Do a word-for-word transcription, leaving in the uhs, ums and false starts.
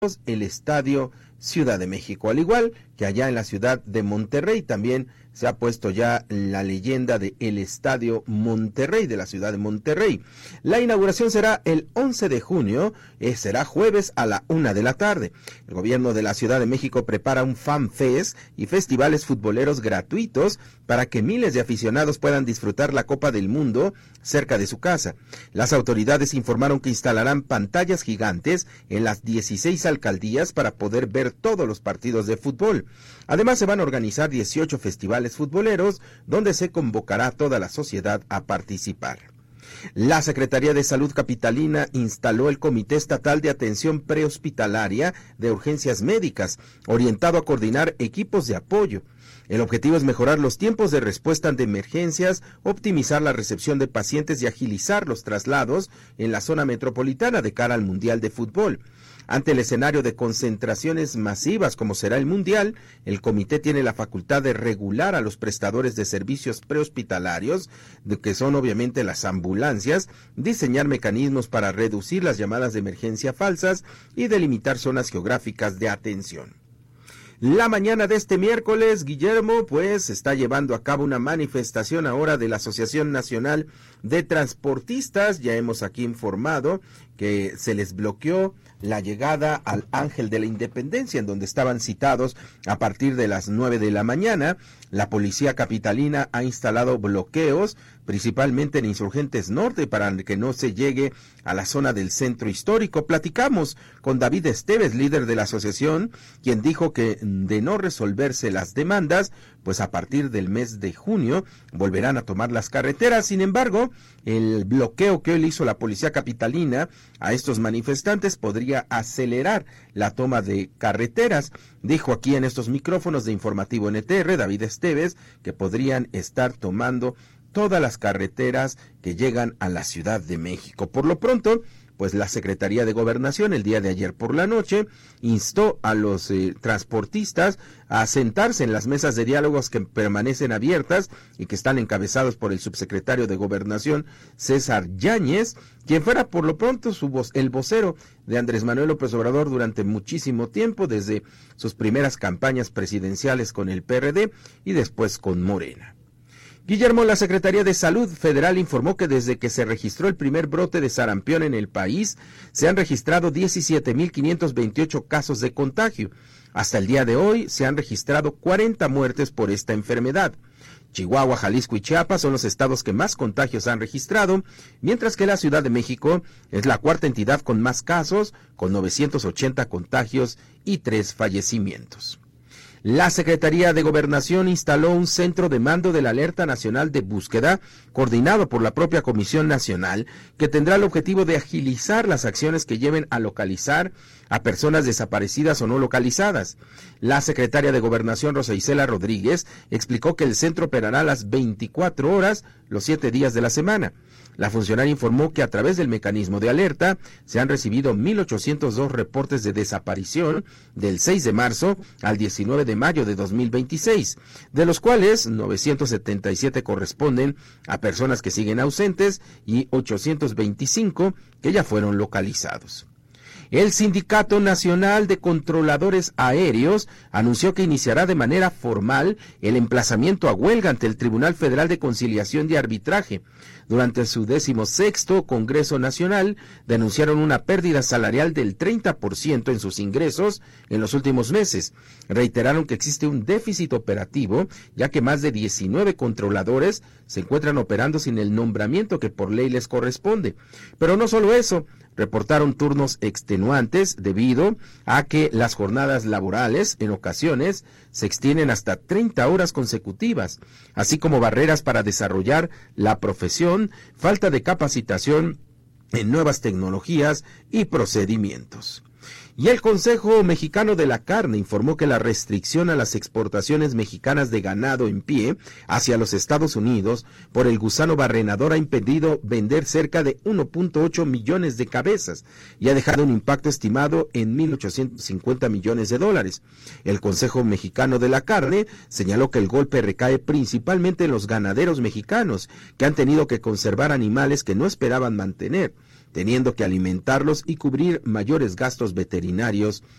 el Estadio Ciudad de México, al igual que allá en la ciudad de Monterrey también se ha puesto ya la leyenda de el Estadio Monterrey, de la ciudad de Monterrey. La inauguración será el once de junio, eh, será jueves a la una de la tarde. El gobierno de la Ciudad de México prepara un Fan Fest y festivales futboleros gratuitos para que miles de aficionados puedan disfrutar la Copa del Mundo cerca de su casa. Las autoridades informaron que instalarán pantallas gigantes en las dieciséis alcaldías para poder ver todos los partidos de fútbol. Además, se van a organizar dieciocho festivales futboleros donde se convocará a toda la sociedad a participar. La Secretaría de Salud Capitalina instaló el Comité Estatal de Atención Prehospitalaria de Urgencias Médicas, orientado a coordinar equipos de apoyo. El objetivo es mejorar los tiempos de respuesta ante emergencias, optimizar la recepción de pacientes y agilizar los traslados en la zona metropolitana de cara al Mundial de Fútbol. Ante el escenario de concentraciones masivas como será el Mundial, el comité tiene la facultad de regular a los prestadores de servicios prehospitalarios, de que son obviamente las ambulancias, diseñar mecanismos para reducir las llamadas de emergencia falsas y delimitar zonas geográficas de atención. La mañana de este miércoles, Guillermo, pues se está llevando a cabo una manifestación ahora de la Asociación Nacional de Transportistas. Ya hemos aquí informado que se les bloqueó la llegada al Ángel de la Independencia, en donde estaban citados a partir de las nueve de la mañana. La policía capitalina ha instalado bloqueos, principalmente en Insurgentes Norte, para que no se llegue a la zona del centro histórico. Platicamos con David Esteves, líder de la asociación, quien dijo que de no resolverse las demandas, pues a partir del mes de junio volverán a tomar las carreteras. Sin embargo, el bloqueo que hoy le hizo la policía capitalina a estos manifestantes podría acelerar la toma de carreteras. Dijo aquí en estos micrófonos de Informativo N T R, David Esteves, que podrían estar tomando todas las carreteras que llegan a la Ciudad de México. Por lo pronto, pues la Secretaría de Gobernación el día de ayer por la noche instó a los eh, transportistas a sentarse en las mesas de diálogos que permanecen abiertas y que están encabezados por el subsecretario de Gobernación, César Yáñez, quien fuera por lo pronto su voz, el vocero de Andrés Manuel López Obrador durante muchísimo tiempo, desde sus primeras campañas presidenciales con el P R D y después con Morena. Guillermo, la Secretaría de Salud Federal informó que desde que se registró el primer brote de sarampión en el país, se han registrado diecisiete mil quinientos veintiocho casos de contagio. Hasta el día de hoy se han registrado cuarenta muertes por esta enfermedad. Chihuahua, Jalisco y Chiapas son los estados que más contagios han registrado, mientras que la Ciudad de México es la cuarta entidad con más casos, con novecientos ochenta contagios y tres fallecimientos. La Secretaría de Gobernación instaló un centro de mando de la Alerta Nacional de Búsqueda, coordinado por la propia Comisión Nacional, que tendrá el objetivo de agilizar las acciones que lleven a localizar a personas desaparecidas o no localizadas. La secretaria de Gobernación, Rosa Isela Rodríguez, explicó que el centro operará las veinticuatro horas, los siete días de la semana. La funcionaria informó que a través del mecanismo de alerta se han recibido mil ochocientos dos reportes de desaparición del seis de marzo al diecinueve de mayo de dos mil veintiséis, de los cuales novecientos setenta y siete corresponden a personas que siguen ausentes y ochocientos veinticinco que ya fueron localizados. El Sindicato Nacional de Controladores Aéreos anunció que iniciará de manera formal el emplazamiento a huelga ante el Tribunal Federal de Conciliación y Arbitraje. Durante su decimosexto Congreso Nacional, denunciaron una pérdida salarial del treinta por ciento en sus ingresos en los últimos meses. Reiteraron que existe un déficit operativo, ya que más de diecinueve controladores se encuentran operando sin el nombramiento que por ley les corresponde. Pero no solo eso, reportaron turnos extenuantes debido a que las jornadas laborales en ocasiones se extienden hasta treinta horas consecutivas, así como barreras para desarrollar la profesión, falta de capacitación en nuevas tecnologías y procedimientos. Y el Consejo Mexicano de la Carne informó que la restricción a las exportaciones mexicanas de ganado en pie hacia los Estados Unidos por el gusano barrenador ha impedido vender cerca de uno punto ocho millones de cabezas y ha dejado un impacto estimado en mil ochocientos cincuenta millones de dólares. El Consejo Mexicano de la Carne señaló que el golpe recae principalmente en los ganaderos mexicanos, que han tenido que conservar animales que no esperaban mantener. teniendo que alimentarlos y cubrir mayores gastos veterinarios